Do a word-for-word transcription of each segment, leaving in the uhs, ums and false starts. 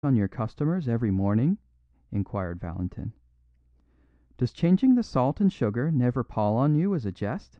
on your customers every morning?" inquired Valentin. "Does changing the salt and sugar never pall on you as a jest?"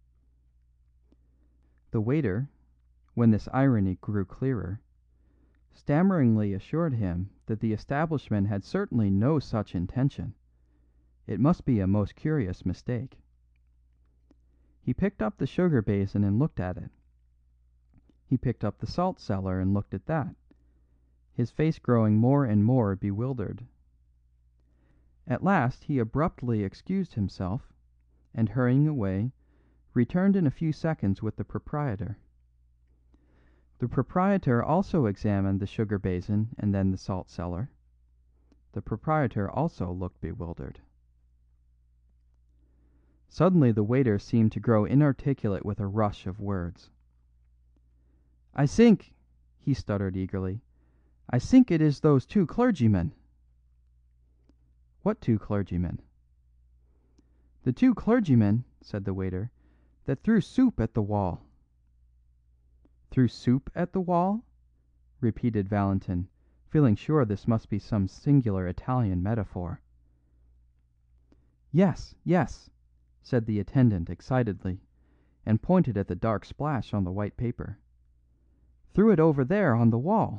The waiter, when this irony grew clearer, stammeringly assured him that the establishment had certainly no such intention; it must be a most curious mistake. He picked up the sugar basin and looked at it. He picked up the salt cellar and looked at that, his face growing more and more bewildered. At last he abruptly excused himself, and hurrying away, returned in a few seconds with the proprietor. The proprietor also examined the sugar basin and then the salt cellar. The proprietor also looked bewildered. Suddenly the waiter seemed to grow inarticulate with a rush of words. "I think," he stuttered eagerly, "I think it is those two clergymen." "What two clergymen?" "The two clergymen," said the waiter, "that threw soup at the wall." "Threw soup at the wall?" repeated Valentin, feeling sure this must be some singular Italian metaphor. "Yes, yes," said the attendant excitedly, and pointed at the dark splash on the white paper. "Threw it over there on the wall."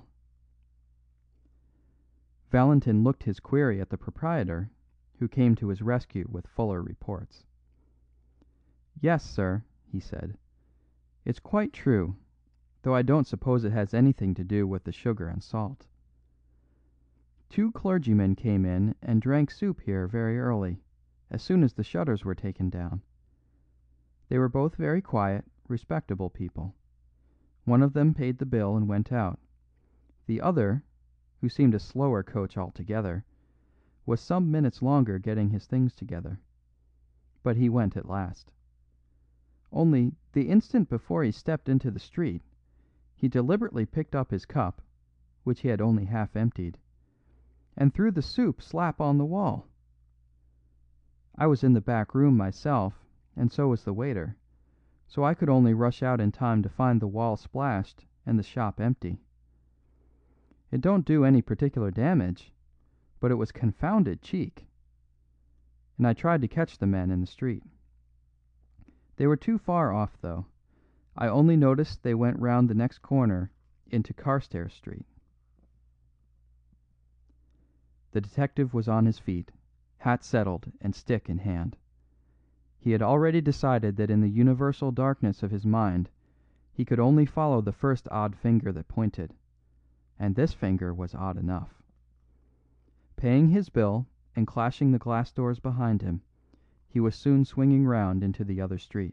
Valentin looked his query at the proprietor, who came to his rescue with fuller reports. "Yes, sir," he said, "it's quite true, though I don't suppose it has anything to do with the sugar and salt. Two clergymen came in and drank soup here very early, as soon as the shutters were taken down. They were both very quiet, respectable people. One of them paid the bill and went out. The other, who seemed a slower coach altogether, was some minutes longer getting his things together. But he went at last. Only, the instant before he stepped into the street, he deliberately picked up his cup, which he had only half emptied, and threw the soup slap on the wall. I was in the back room myself, and so was the waiter, so I could only rush out in time to find the wall splashed and the shop empty. It don't do any particular damage, but it was confounded cheek. And I tried to catch the men in the street. They were too far off, though. I only noticed they went round the next corner into Carstairs Street." The detective was on his feet, hat settled and stick in hand. He had already decided that in the universal darkness of his mind he could only follow the first odd finger that pointed, and this finger was odd enough. Paying his bill and clashing the glass doors behind him, he was soon swinging round into the other street.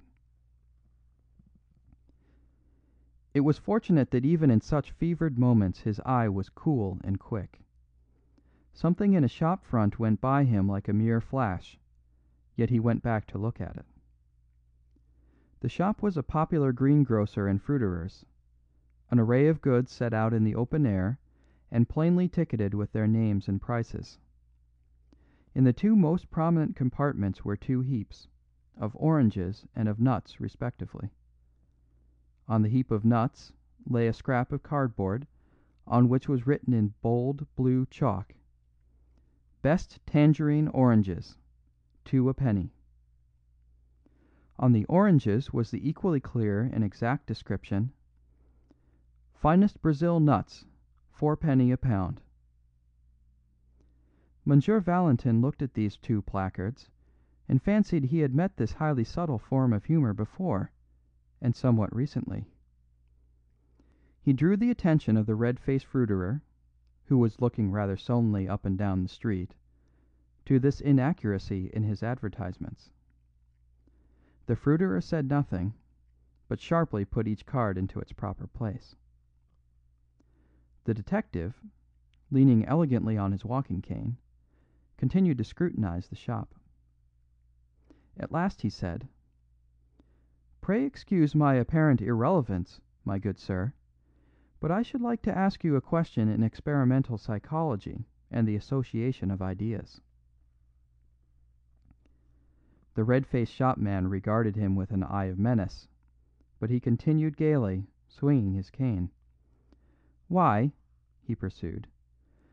It was fortunate that even in such fevered moments his eye was cool and quick. Something in a shop front went by him like a mere flash, yet he went back to look at it. The shop was a popular greengrocer and fruiterer's, an array of goods set out in the open air and plainly ticketed with their names and prices. In the two most prominent compartments were two heaps, of oranges and of nuts respectively. On the heap of nuts lay a scrap of cardboard on which was written in bold blue chalk, "Best tangerine oranges, two a penny." On the oranges was the equally clear and exact description, "Finest Brazil nuts, fourpenny a pound." Monsieur Valentin looked at these two placards, and fancied he had met this highly subtle form of humour before, and somewhat recently. He drew the attention of the red-faced fruiterer, who was looking rather sullenly up and down the street, to this inaccuracy in his advertisements. The fruiterer said nothing, but sharply put each card into its proper place. The detective, leaning elegantly on his walking cane, continued to scrutinize the shop. At last he said, "Pray excuse my apparent irrelevance, my good sir, but I should like to ask you a question in experimental psychology and the association of ideas." The red-faced shopman regarded him with an eye of menace, but he continued gaily, swinging his cane. "Why," he pursued,